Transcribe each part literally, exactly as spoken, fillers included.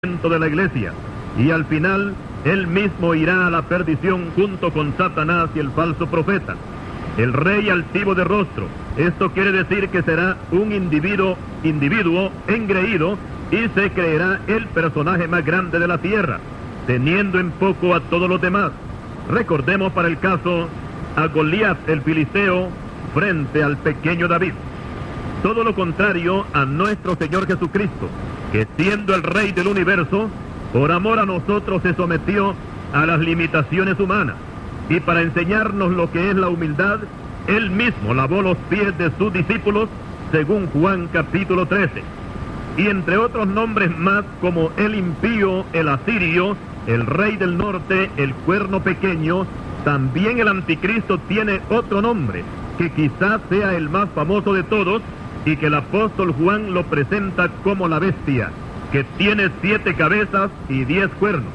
de la iglesia, y al final él mismo irá a la perdición junto con Satanás y el falso profeta. El rey altivo de rostro, esto quiere decir que será un individuo, individuo engreído y se creerá el personaje más grande de la tierra, teniendo en poco a todos los demás. Recordemos para el caso a Goliat el filisteo frente al pequeño David. Todo lo contrario a nuestro Señor Jesucristo, que siendo el Rey del universo, por amor a nosotros se sometió a las limitaciones humanas, y para enseñarnos lo que es la humildad, Él mismo lavó los pies de sus discípulos, según Juan capítulo trece. Y entre otros nombres más, como el impío, el asirio, el rey del norte, el cuerno pequeño, también el anticristo tiene otro nombre, que quizás sea el más famoso de todos, y que el apóstol Juan lo presenta como la bestia, que tiene siete cabezas y diez cuernos.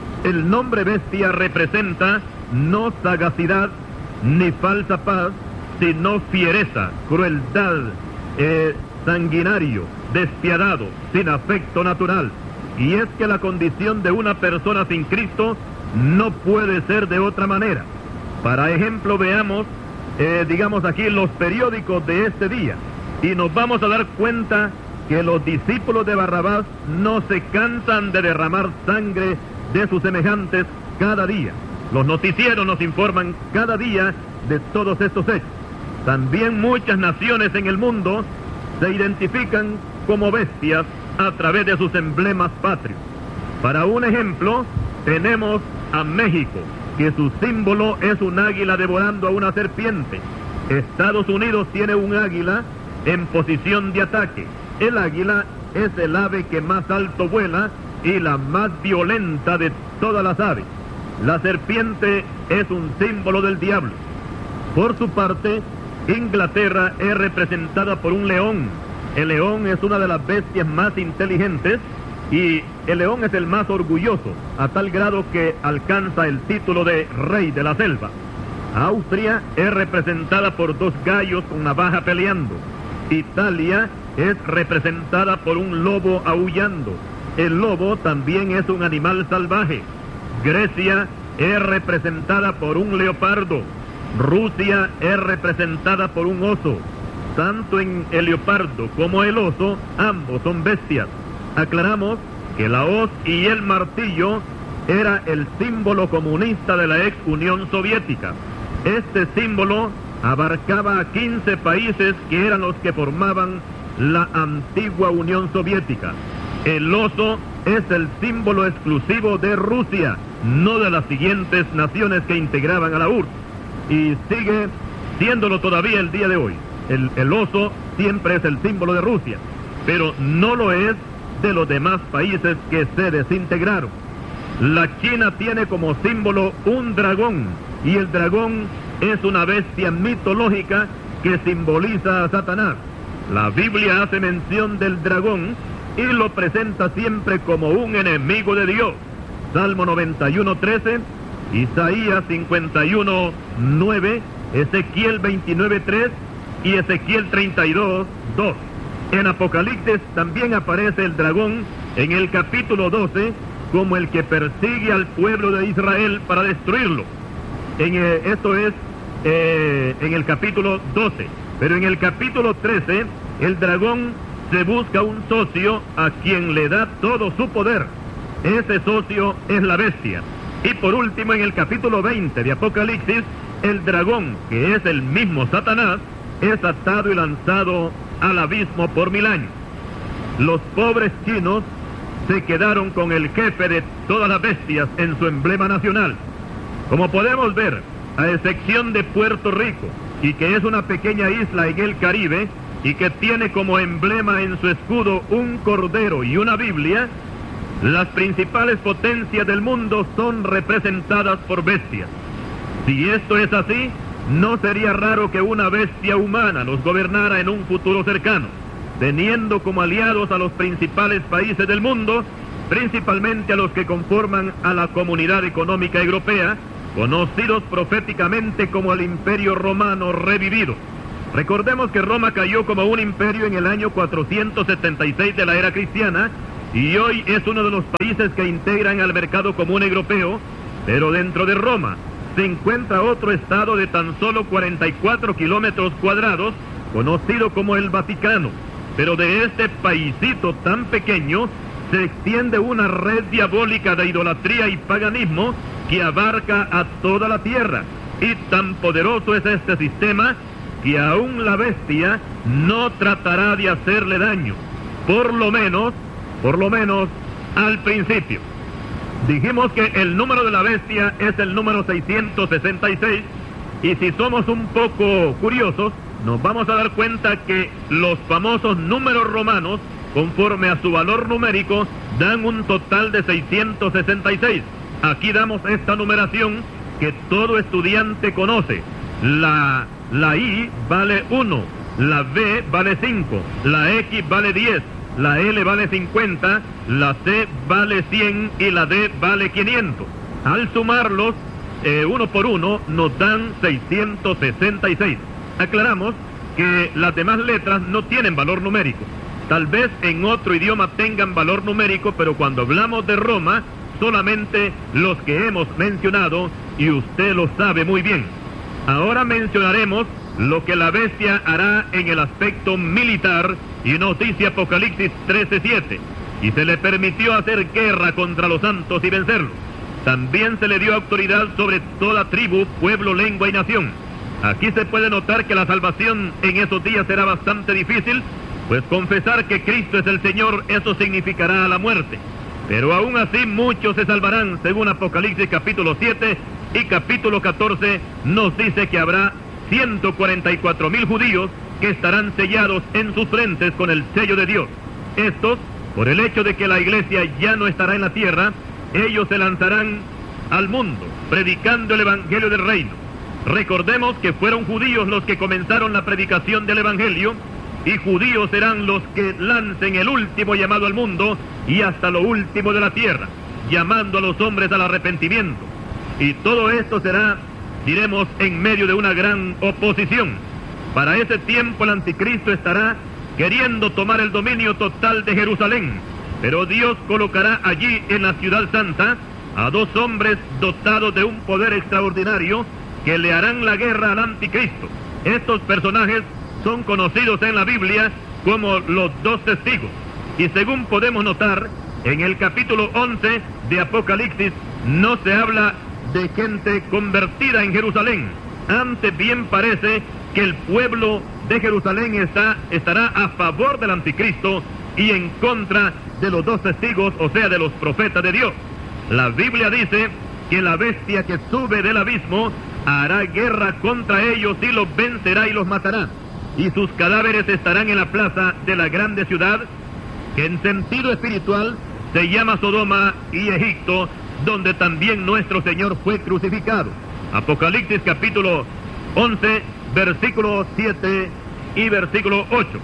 El nombre bestia representa no sagacidad ni falsa paz, sino fiereza, crueldad, eh, sanguinario, despiadado, sin afecto natural. Y es que la condición de una persona sin Cristo no puede ser de otra manera. Para ejemplo, veamos, eh, digamos aquí, los periódicos de este día, y nos vamos a dar cuenta que los discípulos de Barrabás no se cansan de derramar sangre de sus semejantes cada día. Los noticieros nos informan cada día de todos estos hechos. También muchas naciones en el mundo se identifican como bestias a través de sus emblemas patrios. Para un ejemplo, tenemos a México, que su símbolo es un águila devorando a una serpiente. Estados Unidos tiene un águila en posición de ataque. El águila es el ave que más alto vuela y la más violenta de todas las aves. La serpiente es un símbolo del diablo. Por su parte, Inglaterra es representada por un león. El león es una de las bestias más inteligentes y el león es el más orgulloso, a tal grado que alcanza el título de rey de la selva. Austria es representada por dos gallos con navaja peleando. Italia es representada por un lobo aullando. El lobo también es un animal salvaje. Grecia es representada por un leopardo. Rusia es representada por un oso. Tanto en el leopardo como el oso, ambos son bestias. Aclaramos que la hoz y el martillo era el símbolo comunista de la ex Unión Soviética. Este símbolo abarcaba a quince países que eran los que formaban la antigua Unión Soviética. El oso es el símbolo exclusivo de Rusia, no de las siguientes naciones que integraban a la U R S S, y sigue siéndolo todavía el día de hoy. El, el oso siempre es el símbolo de Rusia, pero no lo es de los demás países que se desintegraron. La China tiene como símbolo un dragón, y el dragón es una bestia mitológica que simboliza a Satanás. La Biblia hace mención del dragón y lo presenta siempre como un enemigo de Dios. Salmo noventa y uno, trece, Isaías cincuenta y uno, nueve, Ezequiel veintinueve, tres y Ezequiel treinta y dos, dos. En Apocalipsis también aparece el dragón en el capítulo doce como el que persigue al pueblo de Israel para destruirlo. En, eh, esto es eh, en el capítulo doce. Pero en el capítulo trece, el dragón se busca un socio a quien le da todo su poder. Ese socio es la bestia. Y por último, en el capítulo veinte de Apocalipsis, el dragón, que es el mismo Satanás, es atado y lanzado al abismo por mil años. Los pobres chinos se quedaron con el jefe de todas las bestias en su emblema nacional. Como podemos ver, a excepción de Puerto Rico, y que es una pequeña isla en el Caribe, y que tiene como emblema en su escudo un cordero y una Biblia, las principales potencias del mundo son representadas por bestias. Si esto es así, no sería raro que una bestia humana los gobernara en un futuro cercano, teniendo como aliados a los principales países del mundo, principalmente a los que conforman a la Comunidad Económica Europea, conocidos proféticamente como el Imperio Romano revivido. Recordemos que Roma cayó como un imperio en el año cuatrocientos setenta y seis de la era cristiana, y hoy es uno de los países que integran al mercado común europeo, pero dentro de Roma se encuentra otro estado de tan solo cuarenta y cuatro kilómetros cuadrados, conocido como el Vaticano. Pero de este paisito tan pequeño se extiende una red diabólica de idolatría y paganismo que abarca a toda la tierra. Y tan poderoso es este sistema que aún la bestia no tratará de hacerle daño, por lo menos, por lo menos al principio. Dijimos que el número de la bestia es el número seiscientos sesenta y seis, y si somos un poco curiosos, nos vamos a dar cuenta que los famosos números romanos, conforme a su valor numérico, dan un total de seiscientos sesenta y seis. Aquí damos esta numeración que todo estudiante conoce. La, la I vale uno, la B vale cinco, la X vale diez, la L vale cincuenta, la C vale cien y la D vale quinientos. Al sumarlos, eh, uno por uno, nos dan seiscientos sesenta y seis. Aclaramos que las demás letras no tienen valor numérico. Tal vez en otro idioma tengan valor numérico, pero cuando hablamos de Roma, solamente los que hemos mencionado, y usted lo sabe muy bien. Ahora mencionaremos lo que la bestia hará en el aspecto militar, y nos dice Apocalipsis trece siete. Y se le permitió hacer guerra contra los santos y vencerlos. También se le dio autoridad sobre toda tribu, pueblo, lengua y nación. Aquí se puede notar que la salvación en esos días será bastante difícil, pues confesar que Cristo es el Señor, eso significará la muerte. Pero aún así muchos se salvarán, según Apocalipsis capítulo siete y capítulo catorce, nos dice que habrá ciento cuarenta y cuatro mil judíos que estarán sellados en sus frentes con el sello de Dios. Estos, por el hecho de que la iglesia ya no estará en la tierra, ellos se lanzarán al mundo, predicando el evangelio del reino. Recordemos que fueron judíos los que comenzaron la predicación del evangelio, y judíos serán los que lancen el último llamado al mundo y hasta lo último de la tierra, llamando a los hombres al arrepentimiento. Y todo esto será, diremos, en medio de una gran oposición. Para ese tiempo el anticristo estará queriendo tomar el dominio total de Jerusalén, pero Dios colocará allí en la ciudad santa a dos hombres dotados de un poder extraordinario que le harán la guerra al anticristo. Estos personajes son conocidos en la Biblia como los dos testigos, y según podemos notar en el capítulo once de Apocalipsis, no se habla de gente convertida en Jerusalén. Antes bien parece que el pueblo de Jerusalén está, estará a favor del anticristo y en contra de los dos testigos, o sea, de los profetas de Dios. La Biblia dice que la bestia que sube del abismo hará guerra contra ellos y los vencerá y los matará. Y sus cadáveres estarán en la plaza de la grande ciudad, que en sentido espiritual se llama Sodoma y Egipto, donde también nuestro Señor fue crucificado. Apocalipsis capítulo once, versículo siete y versículo ocho.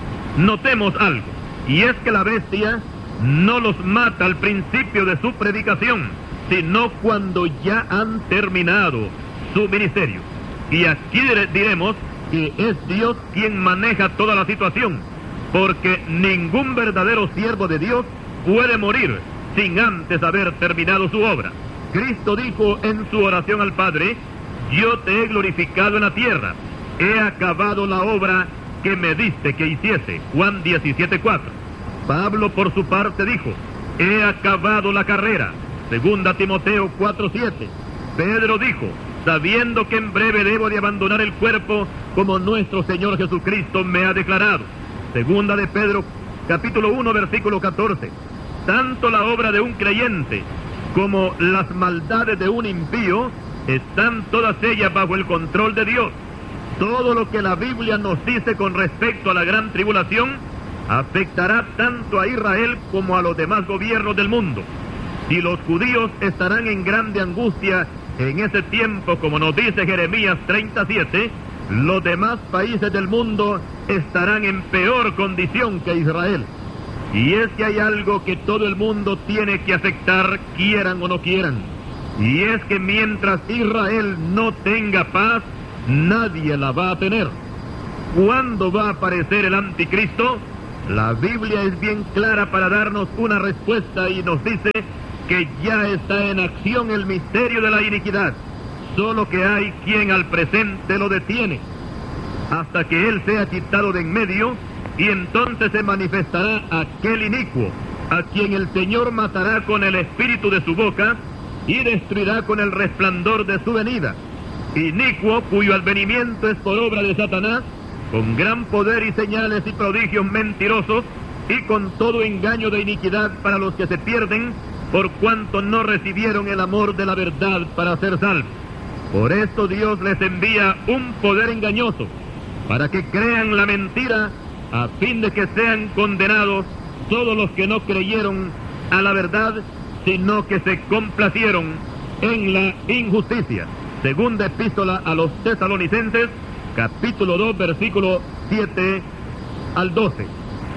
Notemos algo, y es que la bestia no los mata al principio de su predicación, sino cuando ya han terminado su ministerio. Y aquí diremos que es Dios quien maneja toda la situación, porque ningún verdadero siervo de Dios puede morir sin antes haber terminado su obra. Cristo dijo en su oración al Padre: yo te he glorificado en la tierra, he acabado la obra que me diste que hiciese. Juan diecisiete cuatro. Pablo por su parte dijo: he acabado la carrera. Segunda Timoteo cuatro siete. Pedro dijo: sabiendo que en breve debo de abandonar el cuerpo, como nuestro Señor Jesucristo me ha declarado. Segunda de Pedro, capítulo uno, versículo catorce. Tanto la obra de un creyente como las maldades de un impío están todas ellas bajo el control de Dios. Todo lo que la Biblia nos dice con respecto a la gran tribulación afectará tanto a Israel como a los demás gobiernos del mundo. Y los judíos estarán en grande angustia en ese tiempo, como nos dice Jeremías treinta siete, los demás países del mundo estarán en peor condición que Israel. Y es que hay algo que todo el mundo tiene que aceptar, quieran o no quieran. Y es que mientras Israel no tenga paz, nadie la va a tener. ¿Cuándo va a aparecer el anticristo? La Biblia es bien clara para darnos una respuesta y nos dice que ya está en acción el misterio de la iniquidad, solo que hay quien al presente lo detiene, hasta que él sea quitado de en medio, y entonces se manifestará aquel inicuo, a quien el Señor matará con el espíritu de su boca, y destruirá con el resplandor de su venida. Inicuo, cuyo advenimiento es por obra de Satanás, con gran poder y señales y prodigios mentirosos, y con todo engaño de iniquidad para los que se pierden, por cuanto no recibieron el amor de la verdad para ser salvos. Por esto Dios les envía un poder engañoso, para que crean la mentira, a fin de que sean condenados todos los que no creyeron a la verdad, sino que se complacieron en la injusticia. Segunda epístola a los Tesalonicenses, capítulo dos, versículo siete al doce.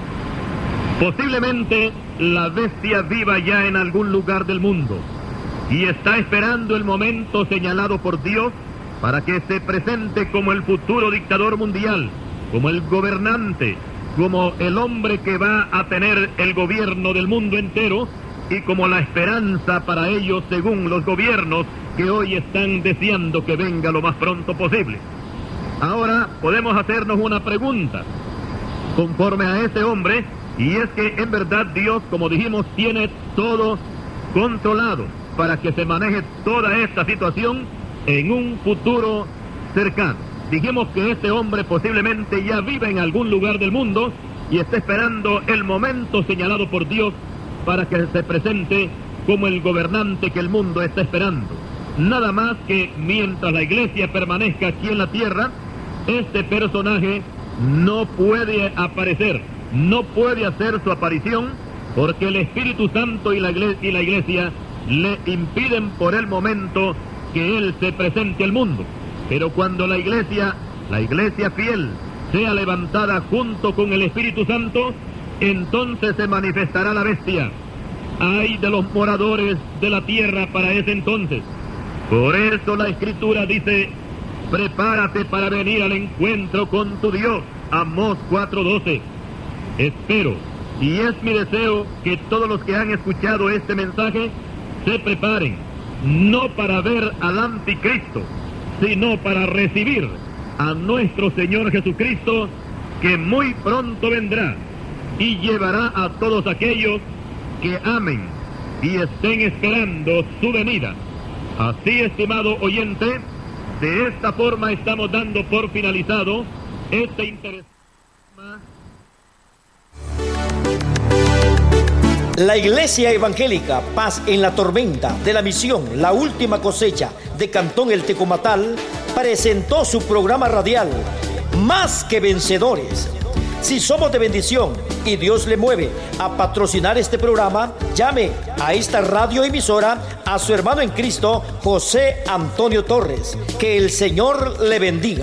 Posiblemente la bestia viva ya en algún lugar del mundo y está esperando el momento señalado por Dios para que se presente como el futuro dictador mundial, como el gobernante, como el hombre que va a tener el gobierno del mundo entero y como la esperanza para ellos según los gobiernos que hoy están deseando que venga lo más pronto posible. Ahora podemos hacernos una pregunta conforme a ese hombre, y es que en verdad Dios, como dijimos, tiene todo controlado para que se maneje toda esta situación en un futuro cercano. Dijimos que este hombre posiblemente ya vive en algún lugar del mundo y está esperando el momento señalado por Dios para que se presente como el gobernante que el mundo está esperando. Nada más que mientras la iglesia permanezca aquí en la tierra, este personaje no puede aparecer, no puede hacer su aparición, porque el Espíritu Santo y la iglesia, y la iglesia le impiden por el momento que él se presente al mundo. Pero cuando la iglesia, la iglesia fiel, sea levantada junto con el Espíritu Santo, entonces se manifestará la bestia. Ay de los moradores de la tierra para ese entonces. Por eso la Escritura dice: prepárate para venir al encuentro con tu Dios. Amós cuatro doce. Espero, y es mi deseo, que todos los que han escuchado este mensaje se preparen, no para ver al anticristo, sino para recibir a nuestro Señor Jesucristo, que muy pronto vendrá y llevará a todos aquellos que amen y estén esperando su venida. Así, estimado oyente, de esta forma estamos dando por finalizado este interesante. La Iglesia Evangélica Paz en la Tormenta de la Misión La Última Cosecha de Cantón El Tecomatal presentó su programa radial Más que Vencedores. Si somos de bendición y Dios le mueve a patrocinar este programa, llame a esta radioemisora a su hermano en Cristo, José Antonio Torres. Que el Señor le bendiga.